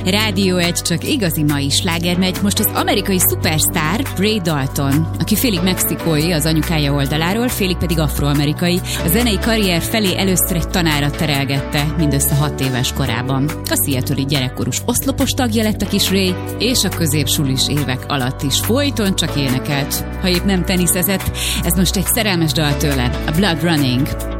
Rádió 1, csak igazi mai sláger megy. Most az amerikai szupersztár Ray Dalton, aki félig mexikói az anyukája oldaláról, félig pedig afroamerikai, a zenei karrier felé először egy tanárat terelgette mindössze 6 éves korában. A Seattle-i gyerekkorús oszlopos tagja lett a kis Ray, és a középsulis évek alatt is folyton csak énekelt. Ha épp nem teniszezett, ez most egy szerelmes dal tőle, a Blood Running.